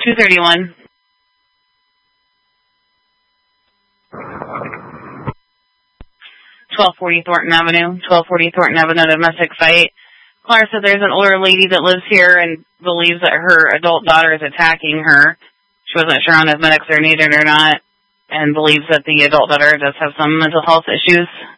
231. 1240 Thornton Avenue. 1240 Thornton Avenue, domestic fight. Caller said there's an older lady that lives here and believes that her adult daughter is attacking her. She wasn't sure on if medics are needed or not, and believes that the adult daughter does have some mental health issues.